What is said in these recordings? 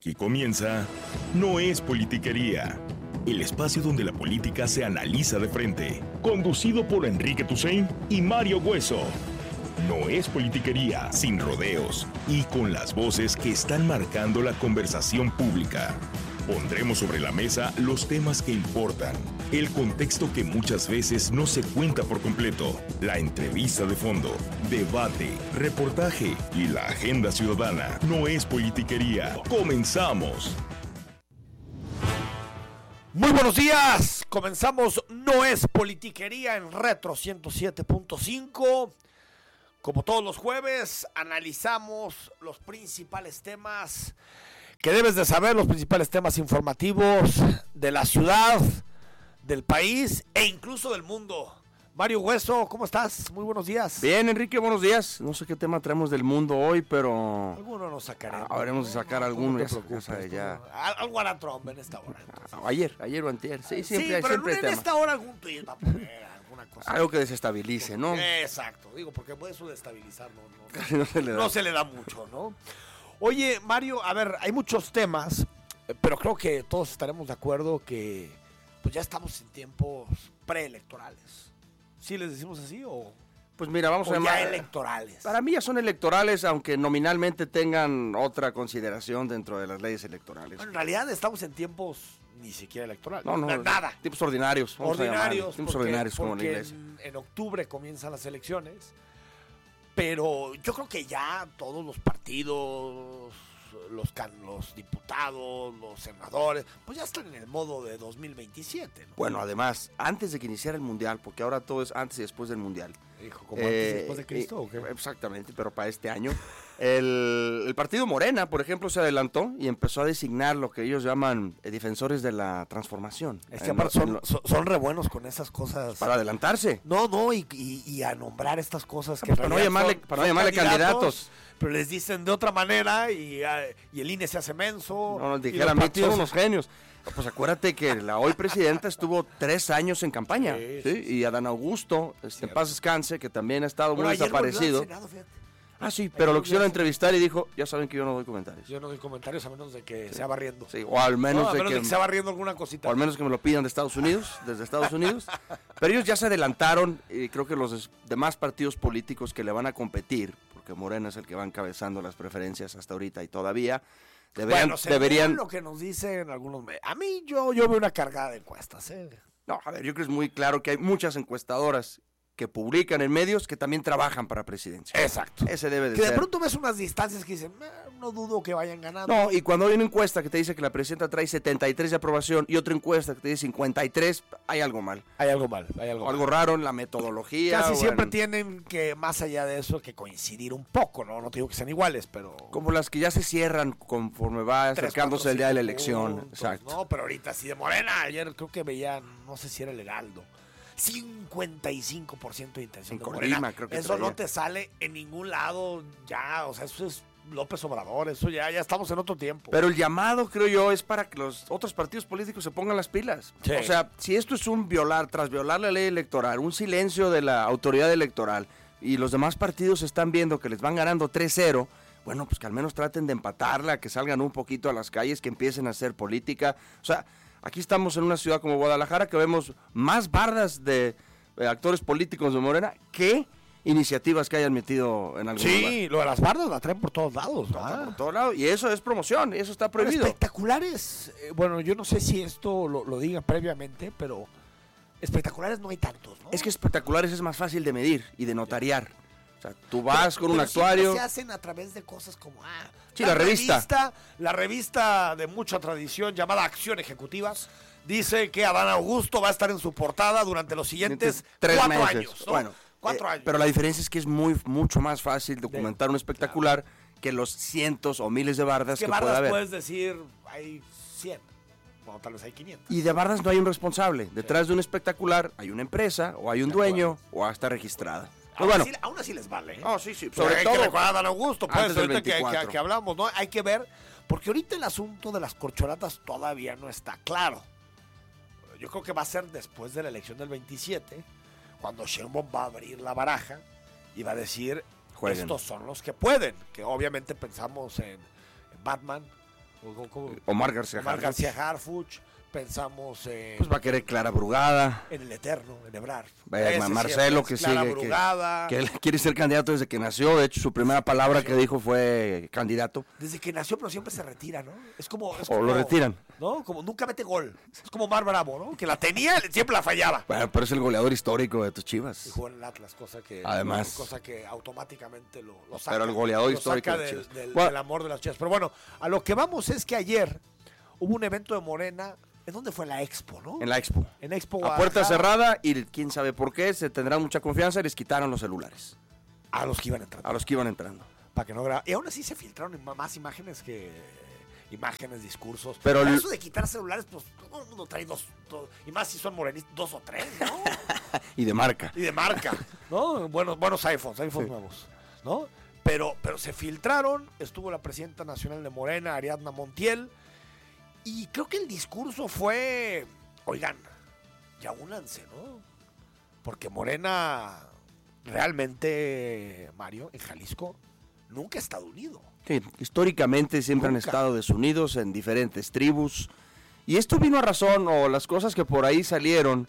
Aquí comienza No es Politiquería, el espacio donde la política se analiza de frente. Conducido por Enrique Tucent y Mario Hueso. No es politiquería, sin rodeos y con las voces que están marcando la conversación pública. Pondremos sobre la mesa los temas que importan, el contexto que muchas veces no se cuenta por completo, la entrevista de fondo, debate, reportaje y la agenda ciudadana. No es politiquería. ¡Comenzamos! Muy buenos días, comenzamos No es Politiquería en Retro 107.5. Como todos los jueves, analizamos los principales temas que debes de saber, los principales temas informativos de la ciudad, del país e incluso del mundo. Mario Hueso, ¿cómo estás? Muy buenos días. Bien, Enrique, buenos días. No sé qué tema traemos del mundo hoy, pero... Alguno nos sacaremos. Habremos de sacar alguno. No te preocupes, ya. Algo hará Trump en esta hora. Ayer o antier. Sí, siempre pero siempre hay en tema. esta hora algún tuit va a poner alguna cosa. Algo que desestabilice, ¿no? Exacto, digo, porque puede eso destabilizar, no se le da mucho, ¿no? Oye, Mario, a ver, hay muchos temas, pero creo que todos estaremos de acuerdo que pues ya estamos en tiempos preelectorales. ¿Sí les decimos así o...? Pues mira, vamos a llamar... ya electorales. Para mí ya son electorales, aunque nominalmente tengan otra consideración dentro de las leyes electorales. Bueno, en realidad estamos en tiempos ni siquiera electorales. No, nada. Tiempos ordinarios. Tiempos ordinarios como la iglesia. En octubre comienzan las elecciones, pero yo creo que ya todos los partidos, los diputados, los senadores, pues ya están en el modo de 2027, ¿no? Bueno, además, antes de que iniciara el Mundial, porque ahora todo es antes y después del Mundial. Hijo, ¿como antes y después de Cristo o qué? Exactamente, pero para este año. El partido Morena, por ejemplo, se adelantó y empezó a designar lo que ellos llaman defensores de la transformación. Es que aparte son re buenos con esas cosas. Para adelantarse. Y a nombrar estas cosas que para no llamarle candidatos. Pero les dicen de otra manera y el INE se hace menso. No, dijera a mí, son unos genios. Pues acuérdate que la hoy presidenta estuvo 3 años en campaña. Sí. Y Adán Augusto, en paz descanse, que también ha estado muy desaparecido. Sí, pero lo quisieron entrevistar y dijo, ya saben que yo no doy comentarios. Yo no doy comentarios a menos de que sea barriendo. Sí, o al menos, de que sea barriendo alguna cosita. O al menos que me lo pidan de Estados Unidos, desde Estados Unidos. Pero ellos ya se adelantaron y creo que los demás partidos políticos que le van a competir, porque Morena es el que va encabezando las preferencias hasta ahorita y todavía, deberían lo que nos dicen algunos medios. A mí yo veo una cargada de encuestas. No, a ver, yo creo que es muy claro que hay muchas encuestadoras que publican en medios que también trabajan para presidencia. Exacto. Ese debe de ser. Que de pronto ves unas distancias que dicen, no dudo que vayan ganando. No, y cuando hay una encuesta que te dice que la presidenta trae 73 de aprobación y otra encuesta que te dice 53, hay algo mal. Hay algo raro en la metodología. Casi siempre tienen que, más allá de eso, que coincidir un poco, ¿no? No te digo que sean iguales, pero... Como las que ya se cierran conforme va acercándose el día de la elección. Puntos, exacto. No, pero ahorita sí de Morena. Ayer creo que veía, no sé si era el Heraldo, 55% de intención de Morena. Creo que eso no te sale en ningún lado ya, o sea, eso es López Obrador, eso ya estamos en otro tiempo. Pero el llamado, creo yo, es para que los otros partidos políticos se pongan las pilas. Sí. O sea, si esto es tras violar la ley electoral, un silencio de la autoridad electoral, y los demás partidos están viendo que les van ganando 3-0, bueno, pues que al menos traten de empatarla, que salgan un poquito a las calles, que empiecen a hacer política. O sea, aquí estamos en una ciudad como Guadalajara que vemos más bardas de actores políticos de Morena que iniciativas que hayan metido en algún lugar. Sí, lo de las bardas la traen por todos lados. Por todos lados, y eso es promoción, y eso está prohibido. Pero espectaculares, bueno, yo no sé si esto lo digan previamente, pero espectaculares no hay tantos, ¿no? Es que espectaculares es más fácil de medir y de notariar. O sea, tú vas con un actuario. Se hacen a través de cosas como sí, la revista. La revista de mucha tradición llamada Acción Ejecutivas dice que Adán Augusto va a estar en su portada durante los siguientes 4 años, ¿no? Bueno, 4 años. Pero la diferencia es que es mucho más fácil documentar un espectacular que los cientos o miles de bardas que pueda haber. Puedes decir, hay 100. Bueno, tal vez hay 500. Y de bardas no hay un responsable. Detrás de un espectacular hay una empresa, o hay un dueño, o está registrada. Aún así les vale. Sí. Sobre todo, hay que recordar a Dan Augusto, pues, ahorita que hablamos, ¿no? Hay que ver, porque ahorita el asunto de las corcholatas todavía no está claro. Yo creo que va a ser después de la elección del 27, cuando Sheinbaum va a abrir la baraja y va a decir, estos son los que pueden. Que obviamente pensamos en Batman, Omar García Harfuch. Pensamos pues va a querer Clara Brugada, en el Eterno, en Ebrard. Marcelo, que Clara sigue, Brugada. que él quiere ser candidato desde que nació. De hecho, su primera palabra que dijo fue candidato. Desde que nació, pero siempre se retira, ¿no? Es como lo retiran. ¿No? Como nunca mete gol. Es como Mar Bravo, ¿no? Que la tenía, siempre la fallaba. Bueno, pero es el goleador histórico de tus Chivas. Y jugó en el Atlas, cosa que automáticamente lo saca. Pero el goleador histórico saca del amor de las Chivas. Pero bueno, a lo que vamos es que ayer hubo un evento de Morena. ¿En dónde fue la Expo, no? En la Expo. En Expo a puerta cerrada, y quién sabe por qué, se tendrá mucha confianza y les quitaron los celulares. A los que iban entrando. Para que no grabaran. Y aún así se filtraron más imágenes discursos. Pero eso de quitar celulares, pues todo el mundo trae dos. Y más si son morenistas, 2 o 3, ¿no? Y de marca, ¿no? Buenos iPhones sí. Nuevos, ¿no? Pero se filtraron, estuvo la presidenta nacional de Morena, Ariadna Montiel. Y creo que el discurso fue, oigan, ya únanse, ¿no? Porque Morena realmente, Mario, en Jalisco, nunca ha estado unido. Sí, históricamente siempre han estado desunidos en diferentes tribus. Y esto vino a razón, o las cosas que por ahí salieron,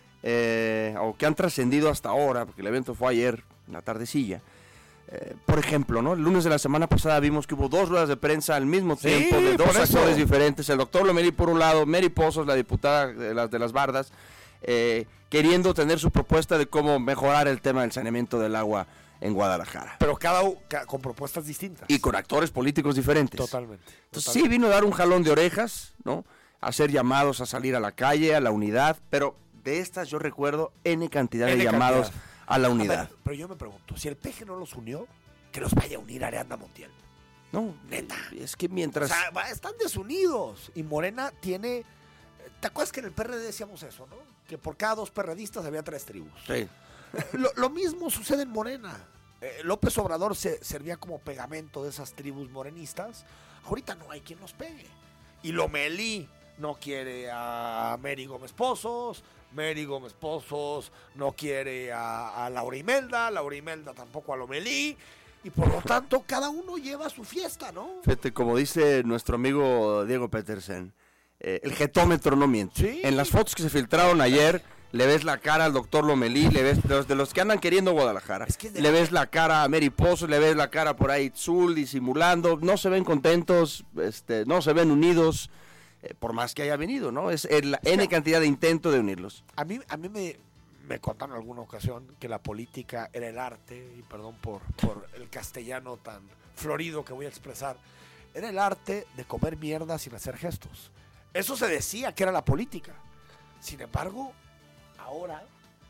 o que han trascendido hasta ahora, porque el evento fue ayer, en la tardecilla. Por ejemplo, ¿no? El lunes de la semana pasada vimos que hubo 2 ruedas de prensa al mismo tiempo de 2 actores diferentes. El doctor Lomelí por un lado, Mary Pozos, la diputada de las Bardas, queriendo tener su propuesta de cómo mejorar el tema del saneamiento del agua en Guadalajara. Pero con propuestas distintas. Y con actores políticos diferentes. Totalmente. Entonces sí vino a dar un jalón de orejas, ¿no? A hacer llamados a salir a la calle, a la unidad, pero de estas yo recuerdo N cantidad de llamados a la unidad. Ver, pero yo me pregunto, si el PG no los unió, que los vaya a unir a Ariadna Montiel. No, neta. Es que mientras... O sea, están desunidos. Y Morena tiene... ¿Te acuerdas que en el PRD decíamos eso, no? Que por cada 2 perredistas había 3 tribus. Sí. Lo mismo sucede en Morena. López Obrador se servía como pegamento de esas tribus morenistas. Ahorita no hay quien los pegue. Y Lomelí no quiere a Mary Gómez Pozos. Mary Gómez Pozos no quiere a Laura Imelda tampoco a Lomelí, y por lo tanto cada uno lleva su fiesta, ¿no? Fíjate, como dice nuestro amigo Diego Petersen, el jetómetro no miente. ¿Sí? En las fotos que se filtraron ayer, le ves la cara al doctor Lomelí, le ves de los que andan queriendo Guadalajara, le ves la cara a Mary Pozos, le ves la cara por ahí Tzul disimulando, no se ven contentos, no se ven unidos. Por más que haya venido, ¿no? Es la N cantidad de intento de unirlos. A mí me contaron en alguna ocasión que la política era el arte, y perdón por el castellano tan florido que voy a expresar, era el arte de comer mierda sin hacer gestos. Eso se decía que era la política. Sin embargo, ahora,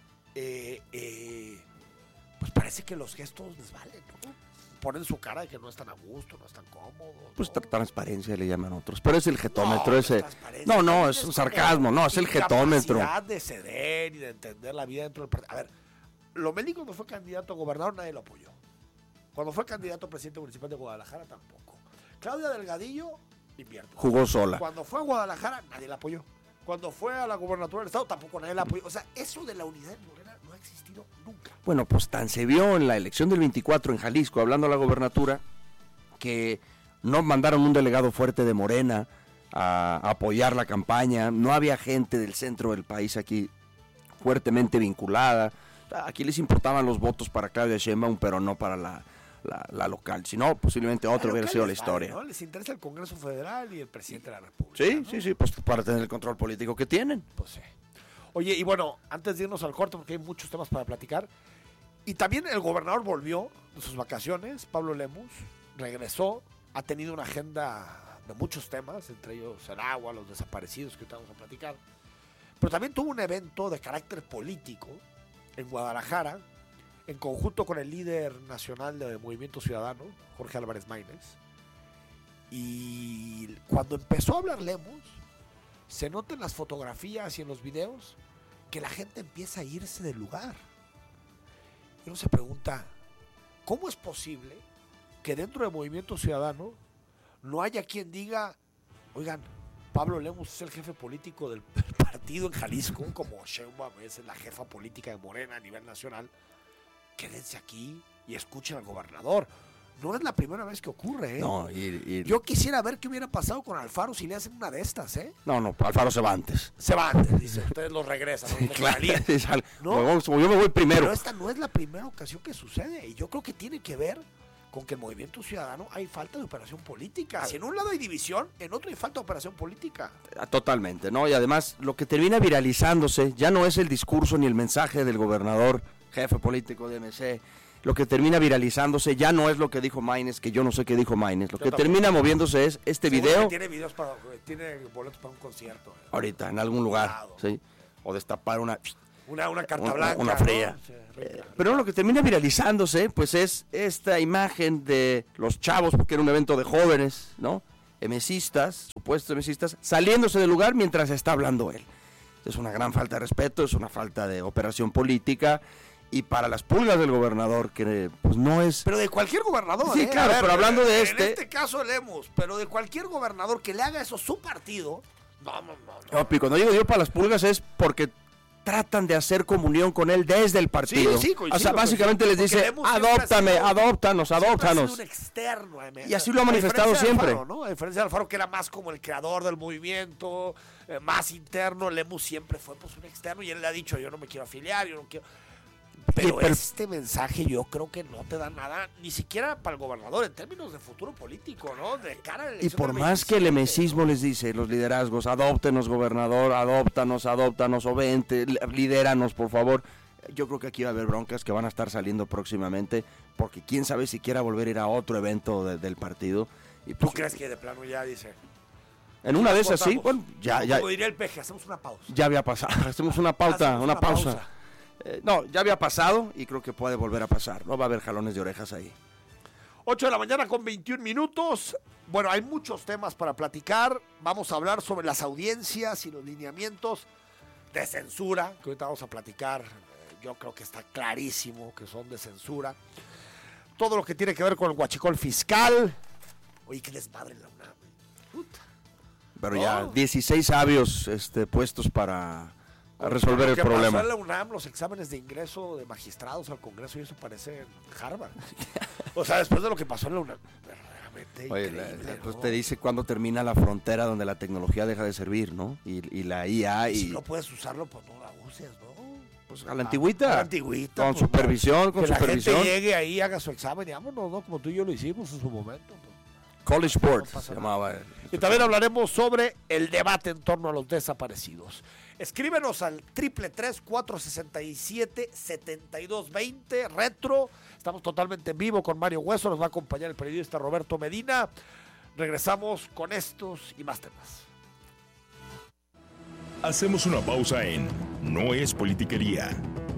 pues parece que los gestos les valen, ¿no? Ponen su cara de que no están a gusto, no están cómodos. Pues transparencia le llaman otros, pero es el jetómetro ese. No, es un sarcasmo, no, es el jetómetro. Capacidad de ceder y de entender la vida dentro del partido. A ver, Lomelí cuando fue candidato a gobernador nadie lo apoyó. Cuando fue candidato a presidente municipal de Guadalajara tampoco. Claudia Delgadillo invierto. Jugó sola. Cuando fue a Guadalajara nadie la apoyó. Cuando fue a la gobernatura del estado tampoco nadie la apoyó. O sea, eso de la unidad en Morena no ha existido nunca. Bueno, pues tan se vio en la elección del 24 en Jalisco, hablando a la gobernatura, que no mandaron un delegado fuerte de Morena a apoyar la campaña, no había gente del centro del país aquí fuertemente vinculada. Aquí les importaban los votos para Claudia Sheinbaum, pero no para la local, si no, posiblemente otro hubiera sido la historia. ¿No? Les interesa el Congreso Federal y el presidente de la República. Sí, ¿no? sí, pues para tener el control político que tienen. Pues sí. Oye, y bueno, antes de irnos al corte, porque hay muchos temas para platicar, y también el gobernador volvió de sus vacaciones, Pablo Lemus, regresó, ha tenido una agenda de muchos temas, entre ellos el agua, los desaparecidos que ahorita vamos a platicar, pero también tuvo un evento de carácter político en Guadalajara, en conjunto con el líder nacional de Movimiento Ciudadano, Jorge Álvarez Maínez, y cuando empezó a hablar Lemus, se nota en las fotografías y en los videos que la gente empieza a irse del lugar. Y uno se pregunta, ¿cómo es posible que dentro del Movimiento Ciudadano no haya quien diga, oigan, Pablo Lemus es el jefe político del partido en Jalisco, como Sheinbaum es la jefa política de Morena a nivel nacional, quédense aquí y escuchen al gobernador? no es la primera vez que ocurre, ¿eh? No, Yo quisiera ver qué hubiera pasado con Alfaro si le hacen una de estas, ¿eh? No, Alfaro se va antes. Se va antes, dice, ustedes los regresan. Sí, claro, No, yo me voy primero. pero esta no es la primera ocasión que sucede, y yo creo que tiene que ver con que el Movimiento Ciudadano hay falta de operación política. Si en un lado hay división, en otro hay falta de operación política. Totalmente, ¿no? Y además, lo que termina viralizándose ya no es el discurso ni el mensaje del gobernador, jefe político de MC. Lo que termina viralizándose ya no es lo que dijo Maínez, que yo no sé qué dijo Maínez. Lo que termina moviéndose es este video. Tiene boletos para un concierto. Ahorita, en algún lugar, ¿sí? O destapar una carta blanca. Una fría. ¿No? Sí, pero lo que termina viralizándose, pues es esta imagen de los chavos, porque era un evento de jóvenes, ¿no? MCistas, supuestos MCistas, saliéndose del lugar mientras está hablando él. Es una gran falta de respeto, es una falta de operación política. Y para las pulgas del gobernador, que pues no es... Pero de cualquier gobernador, sí, claro, pero hablando de en este caso Lemus, pero de cualquier gobernador que le haga eso a su partido, no. Y cuando digo yo para las pulgas es porque tratan de hacer comunión con él desde el partido. Sí, coincido, o sea, básicamente les dice, adóptanos. Un externo, y así lo ha manifestado siempre. Alfaro, ¿no? A diferencia de Alfaro, que era más como el creador del movimiento, más interno, Lemus siempre fue pues un externo, y él le ha dicho, yo no me quiero afiliar, yo no quiero... Pero este mensaje yo creo que no te da nada, ni siquiera para el gobernador, en términos de futuro político, ¿no? De cara a la elección. Y por más que el emesismo les dice, los liderazgos, adóptenos, gobernador, adóptanos, o vente, lidéranos, por favor. Yo creo que aquí va a haber broncas que van a estar saliendo próximamente, porque quién sabe si quiera volver a ir a otro evento del partido. Y pues, ¿tú crees que de plano ya dice? En una de esas sí, bueno, ya. Como diría el Peje, hacemos una pausa. Ya había pasado, hacemos una pausa. No, ya había pasado y creo que puede volver a pasar. No va a haber jalones de orejas ahí. 8 de la mañana con 21 minutos. Bueno, hay muchos temas para platicar. Vamos a hablar sobre las audiencias y los lineamientos de censura, que ahorita vamos a platicar. Yo creo que está clarísimo que son de censura. Todo lo que tiene que ver con el huachicol fiscal. Oye, qué desmadre en la UNAM. Puta. Pero ya 16 sabios puestos para... a resolver el problema. Pasó en la UNAM, los exámenes de ingreso de magistrados al Congreso, y eso parece Harvard. O sea, después de lo que pasó en la UNAM, verdaderamente increíble, pues ¿no? te dice cuándo termina la frontera donde la tecnología deja de servir, ¿no? Y la IA y... si no puedes usarlo, pues no la uses, ¿no? Pues a la antigüita. A la antigüita. Con pues, supervisión, que la gente llegue ahí, haga su examen y vámonos, ¿no? Como tú y yo lo hicimos en su momento. Pues. College Sports se llamaba. Y también hablaremos sobre el debate en torno a los desaparecidos. Escríbenos al 333-467-7220, retro. Estamos totalmente en vivo con Mario Hueso, nos va a acompañar el periodista Roberto Medina. Regresamos con estos y más temas. Hacemos una pausa en No es Politiquería.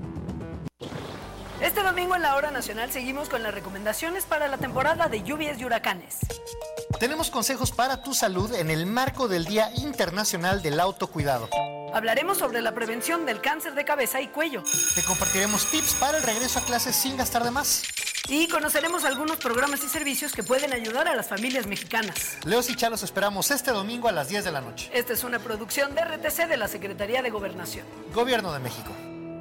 Este domingo en la Hora Nacional seguimos con las recomendaciones para la temporada de lluvias y huracanes. Tenemos consejos para tu salud en el marco del Día Internacional del Autocuidado. Hablaremos sobre la prevención del cáncer de cabeza y cuello. Te compartiremos tips para el regreso a clases sin gastar de más. Y conoceremos algunos programas y servicios que pueden ayudar a las familias mexicanas. Leos y Chá los esperamos este domingo a las 10 de la noche. Esta es una producción de RTC de la Secretaría de Gobernación. Gobierno de México.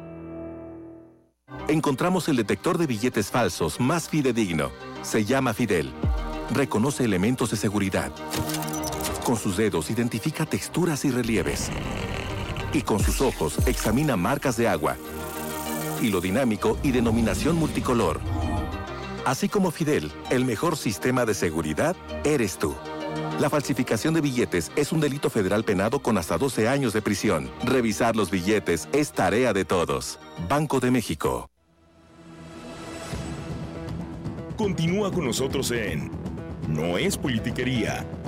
Encontramos el detector de billetes falsos más fidedigno. Se llama Fidel. Reconoce elementos de seguridad. Con sus dedos identifica texturas y relieves. Y con sus ojos examina marcas de agua. Hilo dinámico y denominación multicolor. Así como Fidel, el mejor sistema de seguridad eres tú. La falsificación de billetes es un delito federal penado con hasta 12 años de prisión. Revisar los billetes es tarea de todos. Banco de México. Continúa con nosotros en No es Politiquería,